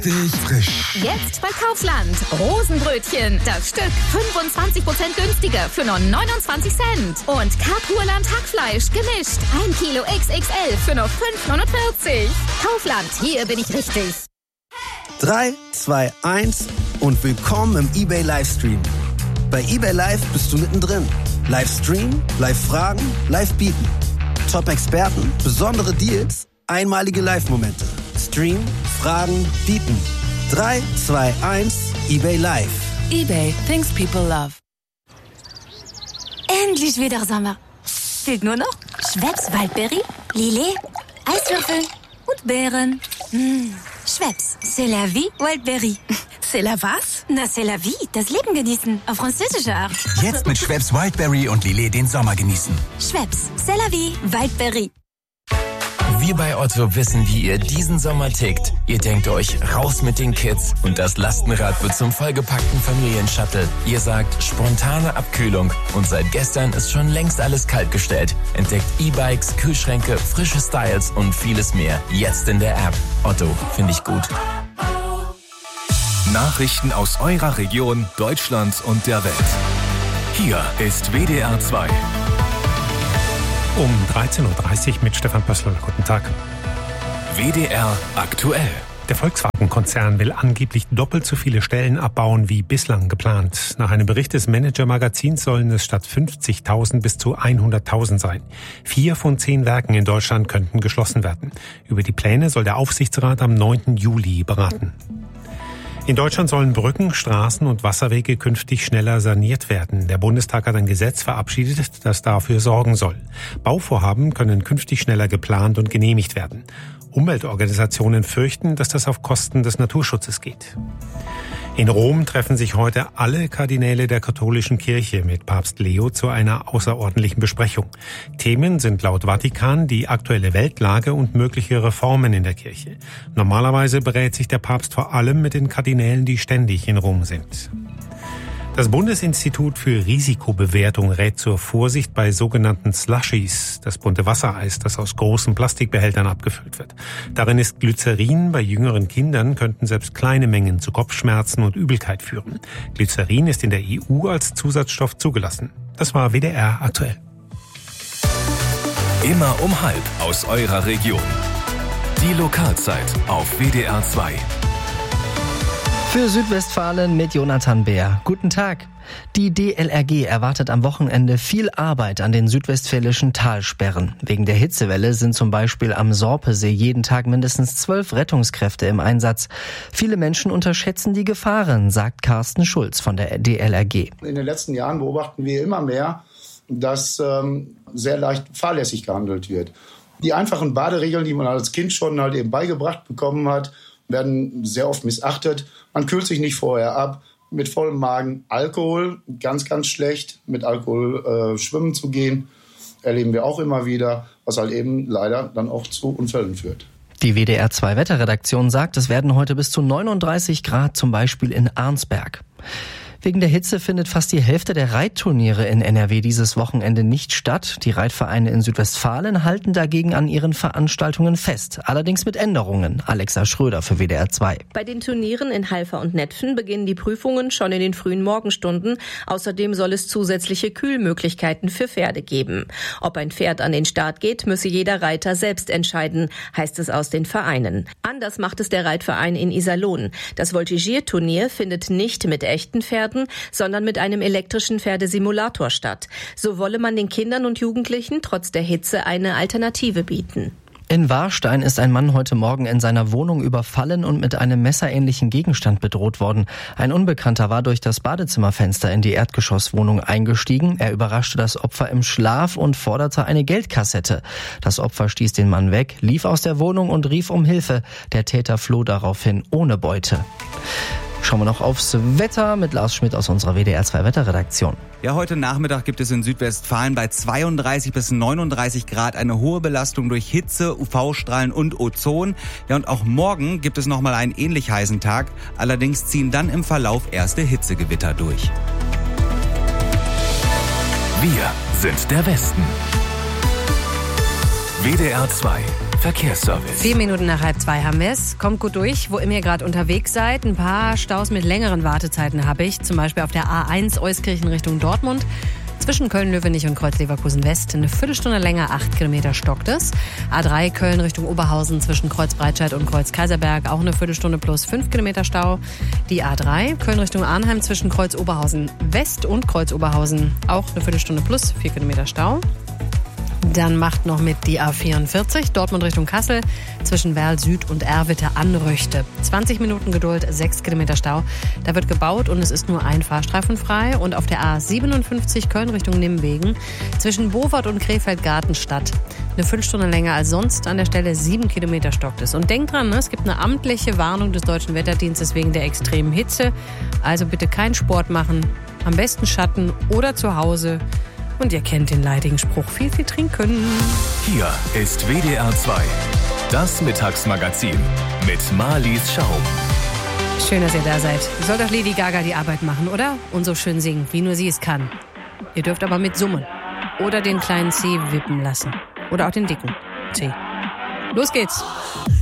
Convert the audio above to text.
Frisch. Jetzt bei Kaufland. Rosenbrötchen. Das Stück 25% günstiger für nur 29 Cent. Und Kapurland Hackfleisch gemischt. 1 Kilo XXL für nur 5,49. Kaufland, hier bin ich richtig. 3, 2, 1 und willkommen im eBay Livestream. Bei eBay Live bist du mittendrin. Livestream, Live-Fragen, Live-Bieten. Top-Experten, besondere Deals, einmalige Live-Momente. Stream, Fragen, Bieten. 3, 2, 1, eBay Live. eBay, things people love. Endlich wieder Sommer. Fehlt nur noch Schweppes Waldberry, Lillet, Eiswürfel und Beeren. Schweppes, c'est la vie Waldberry. C'est la was? Na, c'est la vie, das Leben genießen, auf französische Art. Jetzt mit Schweppes Wildberry und Lillet den Sommer genießen. Schweppes, c'est la vie Waldberry. Wir bei Otto wissen, wie ihr diesen Sommer tickt. Ihr denkt euch, raus mit den Kids und das Lastenrad wird zum vollgepackten Familienshuttle. Ihr sagt, spontane Abkühlung und seit gestern ist schon längst alles kaltgestellt. Entdeckt E-Bikes, Kühlschränke, frische Styles und vieles mehr. Jetzt in der App. Otto, finde ich gut. Nachrichten aus eurer Region, Deutschland und der Welt. Hier ist WDR 2. Um 13.30 Uhr mit Stefan Pössl. Guten Tag. WDR aktuell. Der Volkswagen-Konzern will angeblich doppelt so viele Stellen abbauen wie bislang geplant. Nach einem Bericht des Manager-Magazins sollen es statt 50.000 bis zu 100.000 sein. 4 von 10 Werken in Deutschland könnten geschlossen werden. Über die Pläne soll der Aufsichtsrat am 9. Juli beraten. In Deutschland sollen Brücken, Straßen und Wasserwege künftig schneller saniert werden. Der Bundestag hat ein Gesetz verabschiedet, das dafür sorgen soll. Bauvorhaben können künftig schneller geplant und genehmigt werden. Umweltorganisationen fürchten, dass das auf Kosten des Naturschutzes geht. In Rom treffen sich heute alle Kardinäle der katholischen Kirche mit Papst Leo zu einer außerordentlichen Besprechung. Themen sind laut Vatikan die aktuelle Weltlage und mögliche Reformen in der Kirche. Normalerweise berät sich der Papst vor allem mit den Kardinälen, die ständig in Rom sind. Das Bundesinstitut für Risikobewertung rät zur Vorsicht bei sogenannten Slushies, das bunte Wassereis, das aus großen Plastikbehältern abgefüllt wird. Darin ist Glycerin. Bei jüngeren Kindern könnten selbst kleine Mengen zu Kopfschmerzen und Übelkeit führen. Glycerin ist in der EU als Zusatzstoff zugelassen. Das war WDR aktuell. Immer um 12:30 aus eurer Region. Die Lokalzeit auf WDR 2. Für Südwestfalen mit Jonathan Bär. Guten Tag. Die DLRG erwartet am Wochenende viel Arbeit an den südwestfälischen Talsperren. Wegen der Hitzewelle sind zum Beispiel am Sorpesee jeden Tag mindestens 12 Rettungskräfte im Einsatz. Viele Menschen unterschätzen die Gefahren, sagt Carsten Schulz von der DLRG. In den letzten Jahren beobachten wir immer mehr, dass sehr leicht fahrlässig gehandelt wird. Die einfachen Baderegeln, die man als Kind schon halt eben beigebracht bekommen hat, werden sehr oft missachtet. Man kühlt sich nicht vorher ab. Mit vollem Magen Alkohol, ganz, ganz schlecht. Mit Alkohol schwimmen zu gehen, erleben wir auch immer wieder, was halt eben leider dann auch zu Unfällen führt. Die WDR 2 Wetterredaktion sagt, es werden heute bis zu 39 Grad, zum Beispiel in Arnsberg. Wegen der Hitze findet fast die Hälfte der Reitturniere in NRW dieses Wochenende nicht statt. Die Reitvereine in Südwestfalen halten dagegen an ihren Veranstaltungen fest. Allerdings mit Änderungen. Alexa Schröder für WDR 2. Bei den Turnieren in Halver und Netphen beginnen die Prüfungen schon in den frühen Morgenstunden. Außerdem soll es zusätzliche Kühlmöglichkeiten für Pferde geben. Ob ein Pferd an den Start geht, müsse jeder Reiter selbst entscheiden, heißt es aus den Vereinen. Anders macht es der Reitverein in Iserlohn. Das Voltigierturnier findet nicht mit echten Pferden, sondern mit einem elektrischen Pferdesimulator statt. So wolle man den Kindern und Jugendlichen trotz der Hitze eine Alternative bieten. In Warstein ist ein Mann heute Morgen in seiner Wohnung überfallen und mit einem messerähnlichen Gegenstand bedroht worden. Ein Unbekannter war durch das Badezimmerfenster in die Erdgeschosswohnung eingestiegen. Er überraschte das Opfer im Schlaf und forderte eine Geldkassette. Das Opfer stieß den Mann weg, lief aus der Wohnung und rief um Hilfe. Der Täter floh daraufhin ohne Beute. Schauen wir noch aufs Wetter mit Lars Schmidt aus unserer WDR 2 Wetterredaktion. Ja, heute Nachmittag gibt es in Südwestfalen bei 32 bis 39 Grad eine hohe Belastung durch Hitze, UV-Strahlen und Ozon. Ja, und auch morgen gibt es nochmal einen ähnlich heißen Tag. Allerdings ziehen dann im Verlauf erste Hitzegewitter durch. Wir sind der Westen. WDR 2 Verkehrsservice. 4 Minuten nach 1:30 haben wir es. Kommt gut durch, wo immer ihr gerade unterwegs seid. Ein paar Staus mit längeren Wartezeiten habe ich. Zum Beispiel auf der A1 Euskirchen Richtung Dortmund. Zwischen Köln-Löwenich und Kreuz-Leverkusen-West eine Viertelstunde länger, 8 Kilometer stockt es. A3 Köln Richtung Oberhausen zwischen Kreuz-Breitscheid und Kreuz-Kaiserberg auch eine Viertelstunde plus 5 Kilometer Stau. Die A3 Köln Richtung Arnheim zwischen Kreuz-Oberhausen-West und Kreuz-Oberhausen auch eine Viertelstunde plus 4 Kilometer Stau. Dann macht noch mit die A44 Dortmund Richtung Kassel zwischen Werl Süd und Erwitte Anrüchte. 20 Minuten Geduld, 6 Kilometer Stau. Da wird gebaut und es ist nur ein Fahrstreifen frei. Und auf der A57 Köln Richtung Nimwegen zwischen Bovard und Krefeld-Gartenstadt eine Viertelstunde länger als sonst. An der Stelle 7 Kilometer stockt es. Und denkt dran, es gibt eine amtliche Warnung des Deutschen Wetterdienstes wegen der extremen Hitze. Also bitte keinen Sport machen. Am besten Schatten oder zu Hause. Und ihr kennt den leidigen Spruch, viel trinken. Hier ist WDR 2, das Mittagsmagazin mit Marlies Schaum. Schön, dass ihr da seid. Soll doch Lady Gaga die Arbeit machen, oder? Und so schön singen, wie nur sie es kann. Ihr dürft aber mit summen. Oder den kleinen C wippen lassen. Oder auch den dicken C. Los geht's.